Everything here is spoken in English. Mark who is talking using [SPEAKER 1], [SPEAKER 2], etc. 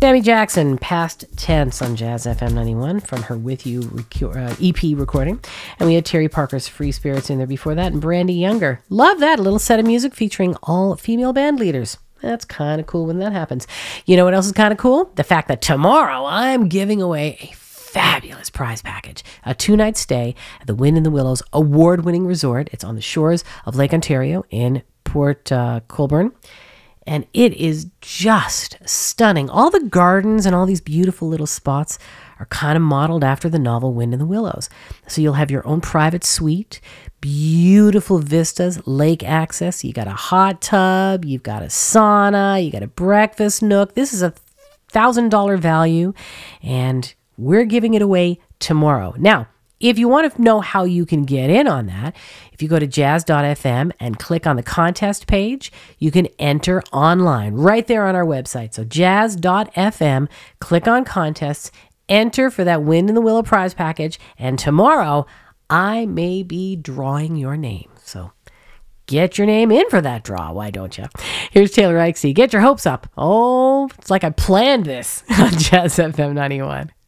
[SPEAKER 1] Sammy Jackson, Past Tense on Jazz FM 91 from her With You EP recording. And we had Terry Parker's Free Spirits in there before that, and Brandy Younger. Love that. A little set of music featuring all female band leaders. That's kind of cool when that happens. You know what else is kind of cool? The fact that tomorrow I'm giving away a fabulous prize package. A 2-night stay at the Wind in the Willows award-winning resort. It's on the shores of Lake Ontario in Port Colborne. And it is just stunning. All the gardens and all these beautiful little spots are kind of modeled after the novel Wind in the Willows. So you'll have your own private suite, beautiful vistas, lake access. You got a hot tub, you've got a sauna, you got a breakfast nook. This is $1,000 value, and we're giving it away tomorrow. Now, if you want to know how you can get in on that, if you go to jazz.fm and click on the contest page, you can enter online right there on our website. So jazz.fm, click on contests, enter for that Wind in the Willow prize package, and tomorrow I may be drawing your name. So get your name in for that draw, why don't you? Here's Taylor Ikesy. Get your hopes up. Oh, it's like I planned this on Jazz FM 91.